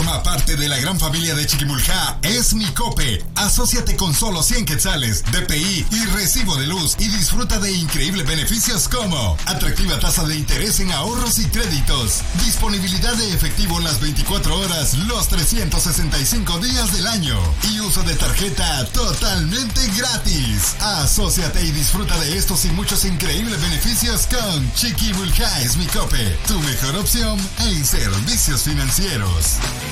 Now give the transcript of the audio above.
Forma parte de la gran familia de Chiquimulja, es Mi Cope. Asóciate con solo 100 quetzales, DPI y recibo de luz y disfruta de increíbles beneficios como atractiva tasa de interés en ahorros y créditos, disponibilidad de efectivo las 24 horas, los 365 días del año y uso de tarjeta totalmente gratis. Asóciate y disfruta de estos y muchos increíbles beneficios con Chiquimulja es Mi Cope, tu mejor opción en servicios financieros.